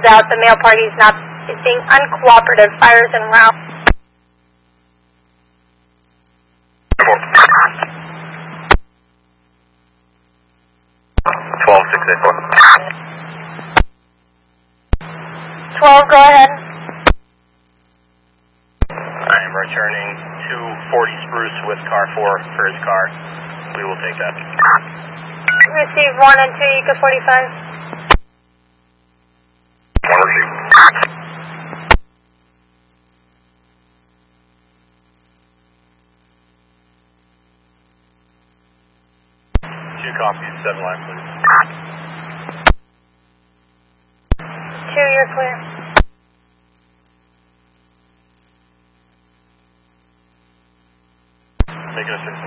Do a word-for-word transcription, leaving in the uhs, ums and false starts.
out. The male party is not is being uncooperative. Fires and rounds. twelve six eight four. twelve, go ahead. I am returning to forty Spruce with car four for his car. We will take that. Receive one and two, Eco forty-five. One received. Two copies, seven line, please. Two, you're clear. Making a six